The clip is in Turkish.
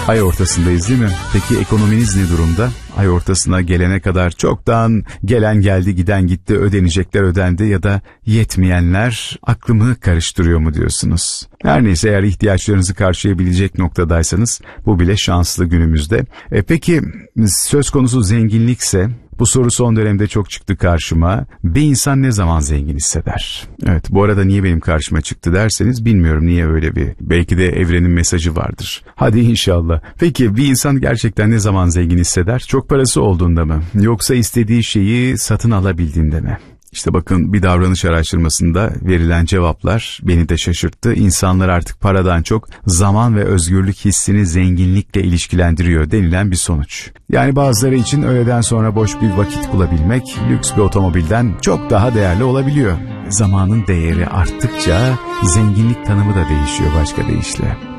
Ay ortasındayız değil mi? Peki ekonominiz ne durumda? Ay ortasına gelene kadar çoktan gelen geldi, giden gitti, ödenecekler ödendi ya da yetmeyenler aklımı karıştırıyor mu diyorsunuz? Her neyse, eğer ihtiyaçlarınızı karşılayabilecek noktadaysanız bu bile şanslı günümüzde. Peki söz konusu zenginlikse, bu soru son dönemde çok çıktı karşıma. Bir insan ne zaman zengin hisseder? Evet, bu arada niye benim karşıma çıktı derseniz bilmiyorum niye öyle bir. Belki de evrenin mesajı vardır. Hadi inşallah. Peki bir insan gerçekten ne zaman zengin hisseder? Çok parası olduğunda mı? Yoksa istediği şeyi satın alabildiğinde mi? İşte bakın, bir davranış araştırmasında verilen cevaplar beni de şaşırttı. İnsanlar artık paradan çok zaman ve özgürlük hissini zenginlikle ilişkilendiriyor denilen bir sonuç. Yani bazıları için öğleden sonra boş bir vakit bulabilmek lüks bir otomobilden çok daha değerli olabiliyor. Zamanın değeri arttıkça zenginlik tanımı da değişiyor başka deyişle.